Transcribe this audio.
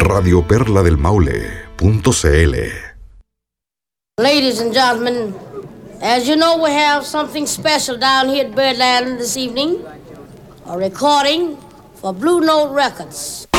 radioperladelmaule.cl. Ladies and gentlemen, as you know, we have something special down here at Birdland this evening. A recording for Blue Note Records.